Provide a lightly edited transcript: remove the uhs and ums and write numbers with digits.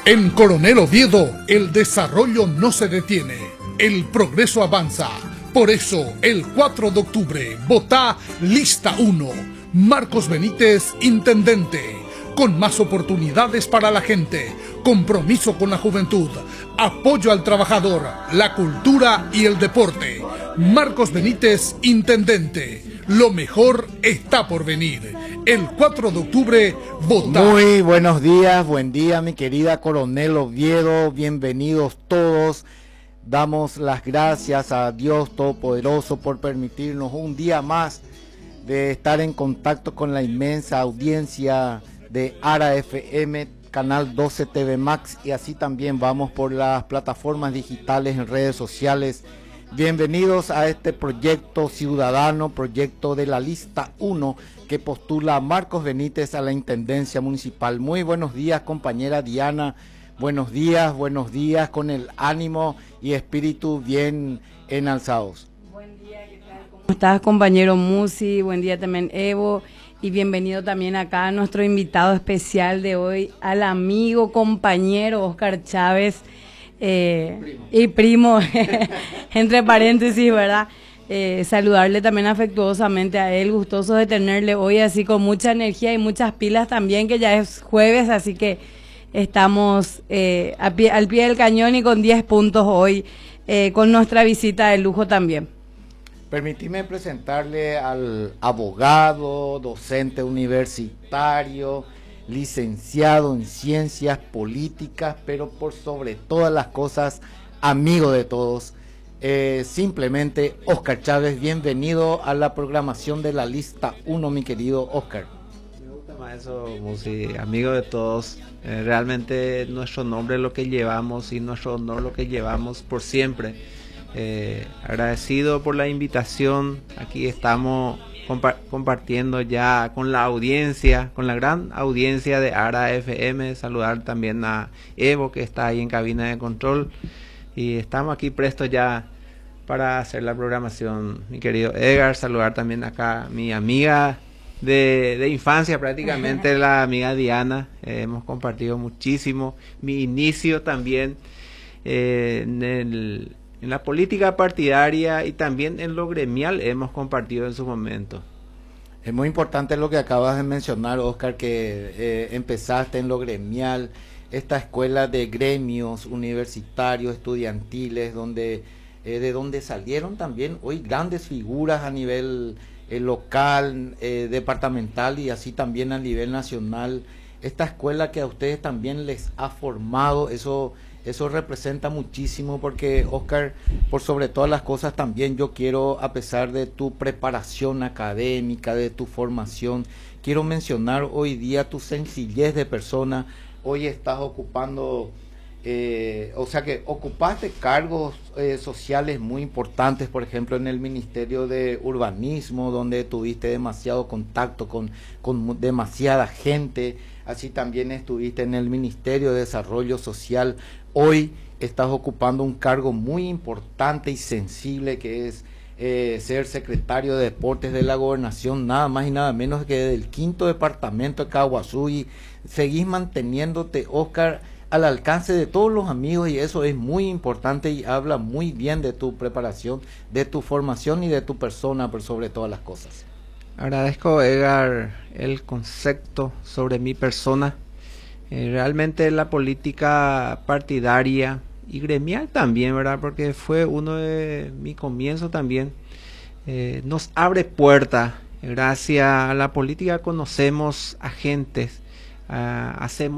En Coronel Oviedo, el desarrollo no se detiene, el progreso avanza. Por eso, el 4 de octubre, votá Lista 1, Marcos Benítez, Intendente. Con más oportunidades para la gente, compromiso con la juventud, apoyo al trabajador, la cultura y el deporte. Marcos Benítez, Intendente. Lo mejor está por venir. El 4 de octubre, votá. Muy buenos días, buen día mi querida Coronel Oviedo, bienvenidos todos. Damos las gracias a Dios Todopoderoso por permitirnos un día más de estar en contacto con la inmensa audiencia de ARA FM, Canal 12 TV Max, y así también vamos por las plataformas digitales en redes sociales. Bienvenidos a este proyecto ciudadano, proyecto de la Lista 1 que postula a Marcos Benítez a la Intendencia Municipal. Muy buenos días, compañera Diana. Buenos días, con el ánimo y espíritu bien enalzados. Buen día, ¿qué tal? ¿Cómo estás, compañero Musi? Buen día también, Evo. Y bienvenido también acá a nuestro invitado especial de hoy, al amigo, compañero Oscar Chávez, y primo, entre paréntesis, ¿verdad? Saludarle también afectuosamente a él, gustoso de tenerle hoy así con mucha energía y muchas pilas también, que ya es jueves, así que estamos al pie del cañón y con 10 puntos hoy, con nuestra visita de lujo también. Permitime presentarle al abogado, docente universitario, licenciado en ciencias políticas, pero por sobre todas las cosas, amigo de todos, simplemente Oscar Chávez. Bienvenido a la programación de la Lista 1, mi querido Oscar. Me gusta más eso, Musi, amigo de todos. Realmente nuestro nombre es lo que llevamos y nuestro honor lo que llevamos por siempre. Agradecido por la invitación. Aquí estamos compartiendo ya con la audiencia, con la gran audiencia de ARA FM. Saludar también a Evo, que está ahí en cabina de control, y estamos aquí prestos ya para hacer la programación. Mi querido Edgar, saludar también acá a mi amiga de infancia, prácticamente la amiga Diana. Hemos compartido muchísimo mi inicio también en la política partidaria, y también en lo gremial hemos compartido en su momento. Es muy importante lo que acabas de mencionar, Oscar, que empezaste en lo gremial, esta escuela de gremios universitarios, estudiantiles, de donde salieron también hoy grandes figuras a nivel local, departamental, y así también a nivel nacional. Esta escuela que a ustedes también les ha formado, eso representa muchísimo, porque Oscar, por sobre todas las cosas también yo quiero, a pesar de tu preparación académica, de tu formación, quiero mencionar hoy día tu sencillez de persona. Hoy estás ocupando, o sea que ocupaste cargos sociales muy importantes, por ejemplo en el Ministerio de Urbanismo, donde tuviste demasiado contacto con demasiada gente. Así también estuviste en el Ministerio de Desarrollo Social. Hoy estás ocupando un cargo muy importante y sensible, que es ser secretario de Deportes de la Gobernación, nada más y nada menos que del 5º departamento de Caguazú, y seguís manteniéndote, Oscar, al alcance de todos los amigos, y eso es muy importante y habla muy bien de tu preparación, de tu formación y de tu persona por sobre todas las cosas. Agradezco, Edgar, el concepto sobre mi persona. Realmente la política partidaria y gremial también, ¿verdad? Porque fue uno de mi comienzo también. Nos abre puertas. Gracias a la política conocemos a gentes, hacemos